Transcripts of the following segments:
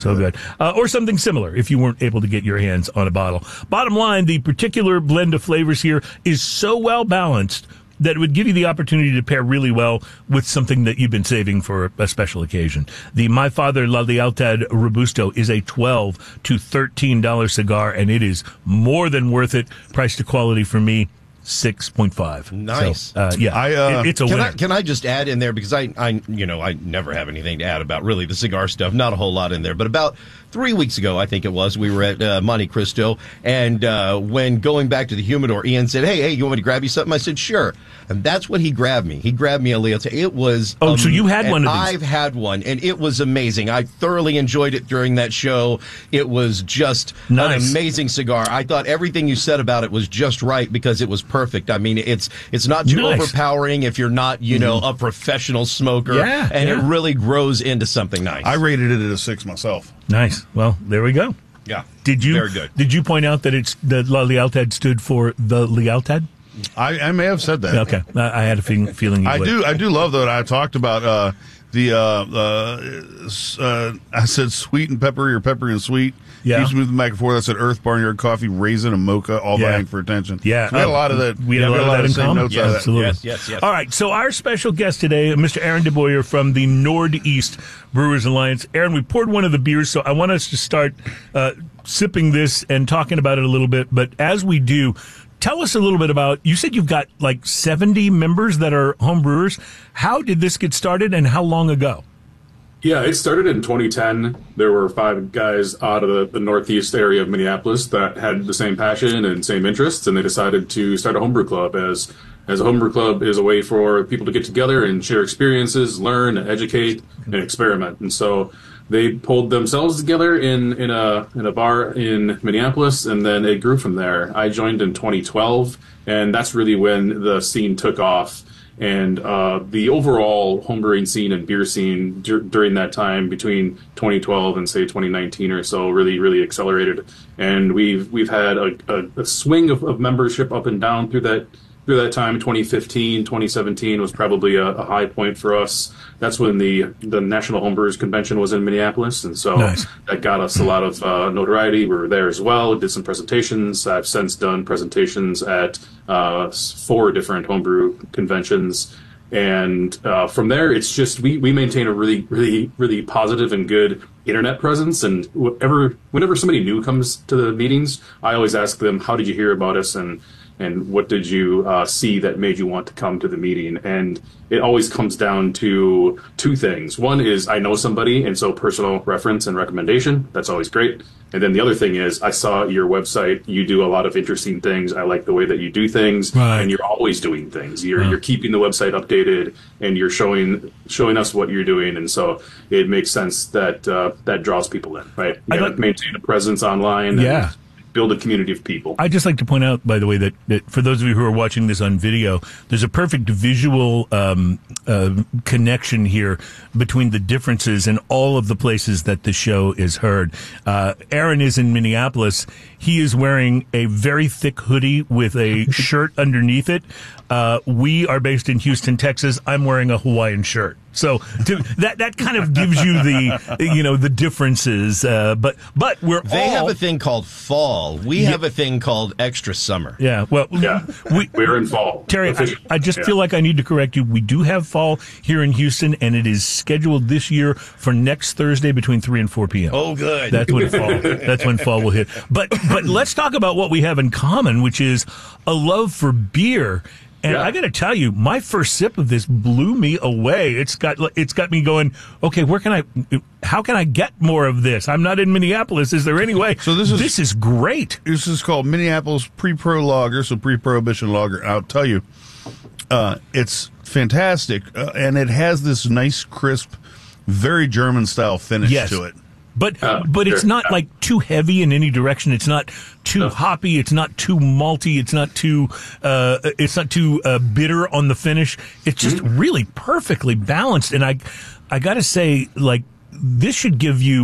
So good. Or something similar if you weren't able to get your hands on a bottle. Bottom line, the particular blend of flavors here is so well balanced that it would give you the opportunity to pair really well with something that you've been saving for a special occasion. The My Father La Lealtad Robusto is a $12 to $13 cigar, and it is more than worth it. Price to quality for me, 6.5. Nice. So, it's a winner. Can I just add in there, because I never have anything to add about really the cigar stuff. Not a whole lot in there, but about 3 weeks ago, I think it was, we were at Monte Cristo, and when going back to the humidor, Ian said, hey, you want me to grab you something? I said, sure. And that's what he grabbed me. He grabbed me a Lealtad. It was... so you had one of these? I've had one, and it was amazing. I thoroughly enjoyed it during that show. It was just an amazing cigar. I thought everything you said about it was just right, because it was perfect. I mean, it's not too overpowering if you're not, a professional smoker, it really grows into something nice. I rated it at a 6 myself. Nice. Well, there we go. Yeah. Very good. Did you point out that that La Lealtad stood for the Lealtad? I may have said that. Okay. I had a feeling you would. I do love that I talked about I said sweet and peppery or peppery and sweet. Yeah. Keeps moving back and forth. I said Earth Barnyard Coffee, Raisin, and Mocha, all vying for attention. Yeah. So we had a lot of that. We had a lot of that in common. Notes out of that. Yes. All right. So our special guest today, Mr. Aaron DeBoyer from the Northeast Brewers Alliance. Aaron, we poured one of the beers, so I want us to start sipping this and talking about it a little bit. But as we do, tell us a little bit about, you said you've got like 70 members that are home brewers. How did this get started and how long ago? Yeah, it started in 2010. There were 5 guys out of the northeast area of Minneapolis that had the same passion and same interests, and they decided to start a homebrew club. As a homebrew club is a way for people to get together and share experiences, learn, educate, and experiment. And so they pulled themselves together in a bar in Minneapolis, and then it grew from there. I joined in 2012, and that's really when the scene took off. And the overall homebrewing scene and beer scene during that time between 2012 and say 2019 or so really accelerated. And we've had a swing of membership up and down through that time. 2015, 2017 was probably a high point for us. That's when the National Homebrewers Convention was in Minneapolis, and so that got us a lot of notoriety. We were there as well, did some presentations. I've since done presentations at 4 different homebrew conventions, and from there, it's just we maintain a really positive and good internet presence. And whenever somebody new comes to the meetings, I always ask them, how did you hear about us, and what did you see that made you want to come to the meeting? And it always comes down to 2 things. One is I know somebody, and so personal reference and recommendation. That's always great. And then the other thing is I saw your website. You do a lot of interesting things. I like the way that you do things, and you're always doing things. You're keeping the website updated, and you're showing us what you're doing. And so it makes sense that that draws people in, right? You got to maintain a presence online. Yeah. And build a community of people. I'd just like to point out, by the way, that for those of you who are watching this on video, there's a perfect visual connection here between the differences in all of the places that the show is heard. Aaron is in Minneapolis. He is wearing a very thick hoodie with a shirt underneath it. We are based in Houston, Texas. I'm wearing a Hawaiian shirt. So that kind of gives you the differences. But they have a thing called fall. We have a thing called extra summer. Yeah. Well, we're in fall. Terry, I just feel like I need to correct you. We do have fall here in Houston, and it is scheduled this year for next Thursday between 3 and 4 p.m. Oh, good. That's when fall will hit. But let's talk about what we have in common, which is a love for beer. And I got to tell you, my first sip of this blew me away. It's got me going, okay, how can I get more of this? I'm not in Minneapolis. Is there any way? So this is great. This is called Minneapolis Pre-Pro Lager, so Pre-Prohibition Lager. I'll tell you, it's fantastic, and it has this nice, crisp, very German-style finish to it. But it's not like too heavy in any direction. It's not too hoppy. It's not too malty. It's not too bitter on the finish. It's just really perfectly balanced. And I got to say, like, this should give you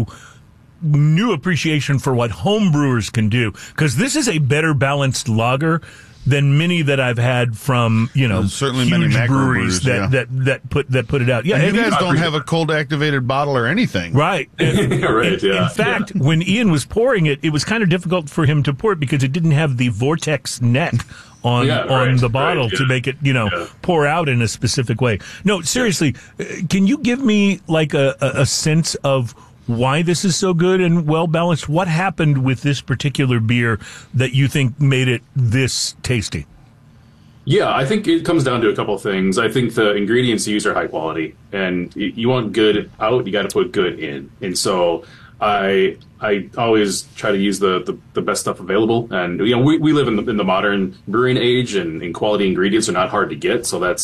new appreciation for what home brewers can do, because this is a better balanced lager than many that I've had from, certainly huge many macro breweries brews, that put it out. Yeah, and you guys don't have a cold activated bottle or anything. Right. Right, yeah. In fact, when Ian was pouring it, it was kind of difficult for him to pour it because it didn't have the vortex neck on the bottle to make it, pour out in a specific way. No, seriously, can you give me like a sense of why this is so good and well balanced? What happened with this particular beer that you think made it this tasty? Yeah, I think it comes down to a couple of things. I think the ingredients used are high quality, and you want good out, you got to put good in. And so I always try to use the best stuff available. And we live in the modern brewing age, and quality ingredients are not hard to get. So that's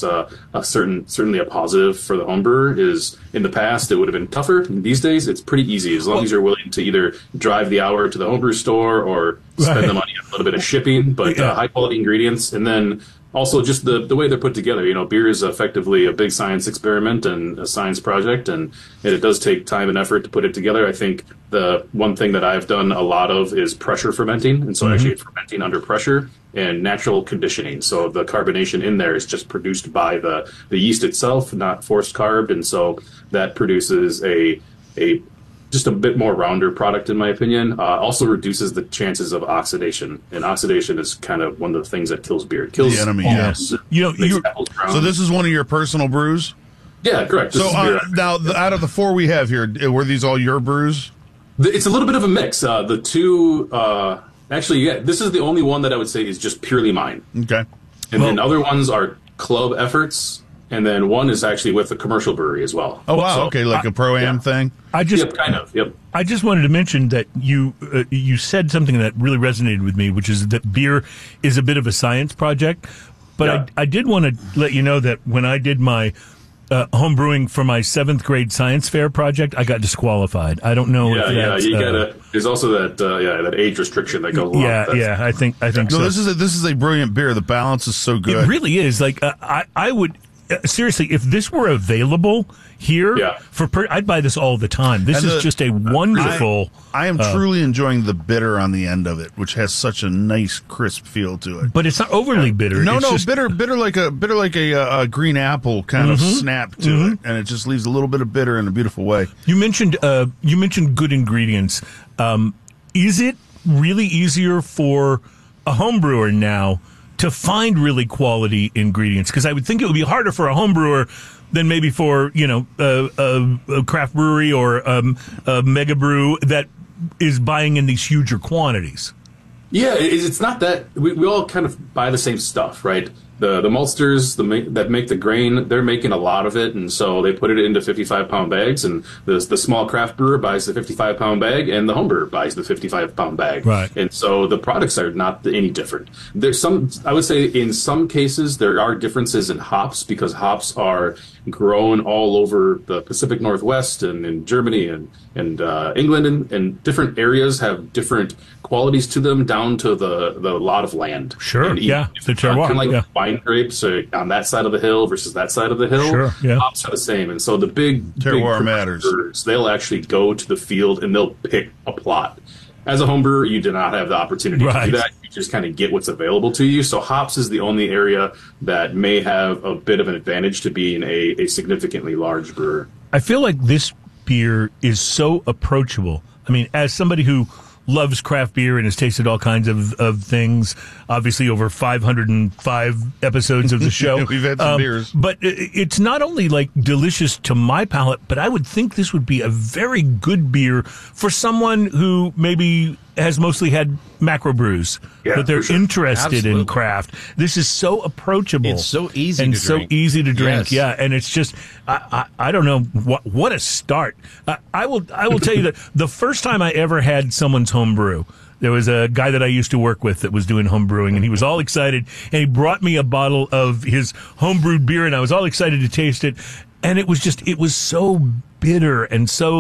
certainly a positive for the home brewer. Is in the past it would have been tougher. And these days it's pretty easy as long as you're willing to either drive the hour to the homebrew store or spend the money on a little bit of shipping. But high quality ingredients, and then also just the way they're put together. Beer is effectively a big science experiment and a science project, and it does take time and effort to put it together. I think the one thing that I've done a lot of is pressure fermenting, and so actually fermenting under pressure and natural conditioning. So the carbonation in there is just produced by the yeast itself, not forced carbed, and so that produces a just a bit more rounder product, in my opinion. Also reduces the chances of oxidation, and oxidation is kind of one of the things that kills beer. It kills the enemy. Yes. So this is one of your personal brews? Yeah, correct. So now, out of the four we have here, were these all your brews? It's a little bit of a mix. The two, this is the only one that I would say is just purely mine. Okay. And then other ones are club efforts. And then one is actually with a commercial brewery as well. Oh, wow. Okay, like a Pro-Am thing? Yep. I just wanted to mention that you said something that really resonated with me, which is that beer is a bit of a science project. But I did want to let you know that when I did my home brewing for my 7th grade science fair project, I got disqualified. I don't know if that's... you gotta... There's also that age restriction that goes along with that. I think so. This is a brilliant beer. The balance is so good. It really is. Like, I would... seriously, if this were available here, I'd buy this all the time. This is just a wonderful... I am truly enjoying the bitter on the end of it, which has such a nice, crisp feel to it. But it's not overly bitter. No, bitter like a green apple kind of snap to it, and it just leaves a little bit of bitter in a beautiful way. You mentioned good ingredients. Is it really easier for a home brewer now to find really quality ingredients? Because I would think it would be harder for a home brewer than maybe for a craft brewery or a mega brew that is buying in these huger quantities. Yeah, it's not that we all kind of buy the same stuff, right? The maltsters that make the grain, they're making a lot of it, and so they put it into 55-pound bags, and the small craft brewer buys the 55-pound bag, and the home brewer buys the 55-pound bag. Right. And so the products are not any different. I would say in some cases there are differences in hops, because hops are grown all over the Pacific Northwest and in Germany and England, and different areas have different qualities to them down to the lot of land. Sure, and the terroir. Kind of like wine grapes on that side of the hill versus that side of the hill. Sure, yeah. Hops are the same. And so the terroir matters. They'll actually go to the field and they'll pick a plot. As a home brewer, you do not have the opportunity to do that. You just kind of get what's available to you. So hops is the only area that may have a bit of an advantage to being a significantly large brewer. I feel like this beer is so approachable. I mean, as somebody who loves craft beer and has tasted all kinds of things, obviously over 505 episodes of the show. We've had some beers. But it's not only like delicious to my palate, but I would think this would be a very good beer for someone who maybe has mostly had macro brews, but they're interested in craft. This is so approachable. It's so easy and to so drink. easy to drink. Yes. Yeah, and it's just I don't know what a start. I will tell you that the first time I ever had someone's home brew, there was a guy that I used to work with that was doing home brewing, and he was all excited, and he brought me a bottle of his home brewed beer, and I was all excited to taste it, and it was so bitter and so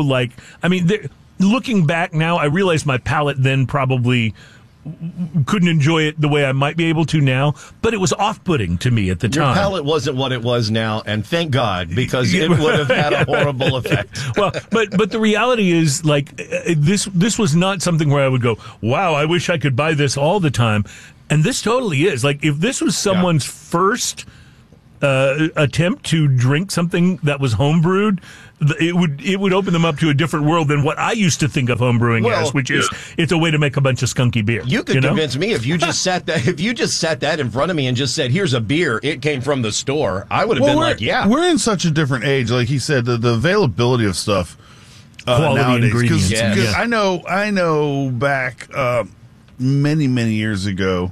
looking back now, I realize my palate then probably couldn't enjoy it the way I might be able to now, but it was off-putting to me at the time. Your palate wasn't what it was now, and thank God, because it would have had a horrible effect. Well, but the reality is, like, this was not something where I would go, wow, I wish I could buy this all the time. And this totally is. Like, if this was someone's first attempt to drink something that was homebrewed, it would open them up to a different world than what I used to think of homebrewing as, which is it's a way to make a bunch of skunky beer. You could convince me if you just sat that in front of me and just said, "Here's a beer. It came from the store." I would have been like, "Yeah." We're in such a different age, like he said, the availability of stuff quality ingredients. Because I know back many years ago.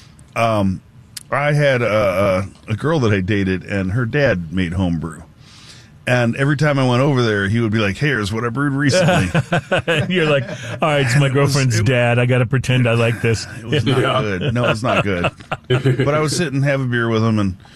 I had a girl that I dated, and her dad made homebrew. And every time I went over there, he would be like, "Here's what I brewed recently." You're like, "All right, it's my girlfriend's dad. I got to pretend I like this." It was not good. No, it's not good. But I would sit and have a beer with him, and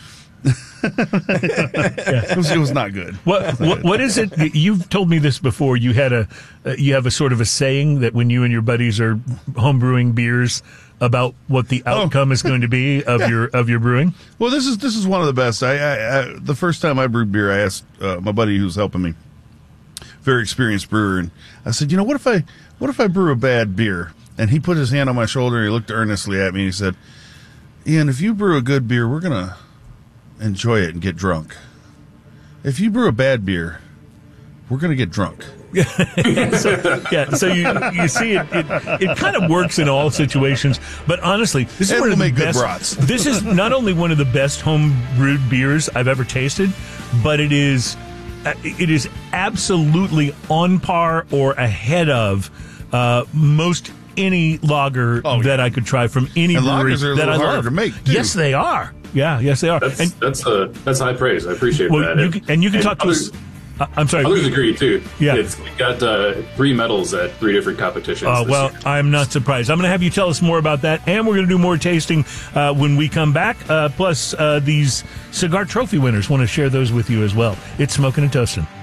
it was not good. What is it? You've told me this before. You have a sort of a saying that when you and your buddies are homebrewing beers about what the outcome is going to be of your brewing. Well, this is one of the best. I the first time I brewed beer, I asked my buddy who's helping me, very experienced brewer, and I said, what if I brew a bad beer? And he put his hand on my shoulder and he looked earnestly at me and he said, "Ian, if you brew a good beer, we're gonna enjoy it and get drunk. If you brew a bad beer, we're gonna get drunk." So you see it kind of works in all situations, but honestly, this is one of the best brats. This is not only one of the best home brewed beers I've ever tasted, but it is absolutely on par or ahead of most any lager that I could try from any brewery that I love. To make, too. Yes, they are. Yes, they are. That's high praise. I appreciate that. You can talk to us. I'm sorry. Others agree, too. Yeah. It's got 3 medals at 3 different competitions. Well, I'm not surprised. I'm going to have you tell us more about that, and we're going to do more tasting when we come back. Plus, these cigar trophy winners want to share those with you as well. It's Smoking and Toasting.